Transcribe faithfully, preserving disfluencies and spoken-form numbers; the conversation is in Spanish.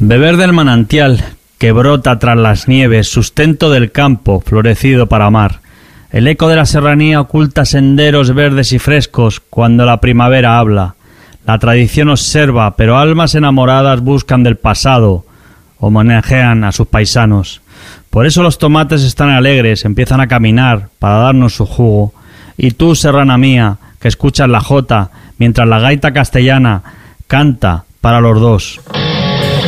Beber del manantial que brota tras las nieves, sustento del campo florecido para amar. El eco de la serranía oculta senderos verdes y frescos cuando la primavera habla. La tradición observa, pero almas enamoradas buscan del pasado, homenajean a sus paisanos. Por eso los tomates están alegres, empiezan a caminar para darnos su jugo. Y tú, serrana mía, que escuchas la jota, mientras la gaita castellana canta para los dos.